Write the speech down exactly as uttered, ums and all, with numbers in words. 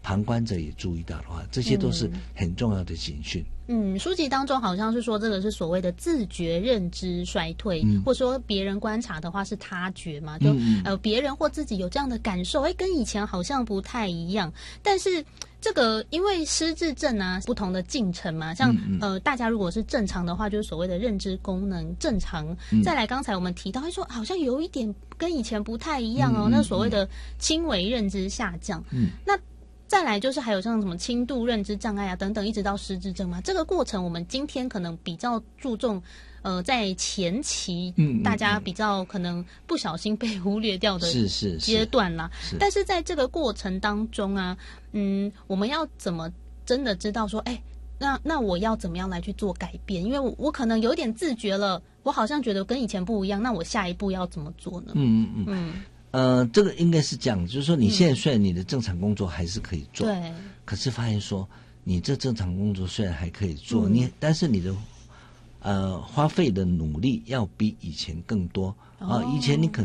旁观者也注意到的话，这些都是很重要的警讯。 嗯，书籍当中好像是说这个是所谓的自觉认知衰退，嗯、或者说别人观察的话是他觉嘛，就、嗯、呃别人或自己有这样的感受，哎，跟以前好像不太一样。但是这个因为失智症啊不同的进程嘛，像、嗯、呃大家如果是正常的话，就是所谓的认知功能正常。嗯、再来刚才我们提到，他说好像有一点跟以前不太一样哦，嗯、那所谓的轻微认知下降。嗯，那再来就是还有像什么轻度认知障碍啊等等，一直到失智症嘛。这个过程我们今天可能比较注重，呃，在前期，嗯，大家比较可能不小心被忽略掉的是是阶段啦。但是在这个过程当中啊，嗯，我们要怎么真的知道说，哎，那那我要怎么样来去做改变？因为我我可能有点自觉了，我好像觉得跟以前不一样，那我下一步要怎么做呢？ 嗯嗯嗯。嗯呃，这个应该是这样，就是说你现在虽然你的正常工作还是可以做， 对、嗯， 可是发现说你这正常工作虽然还可以做，嗯、你但是你的呃花费的努力要比以前更多啊、哦呃，以前你可能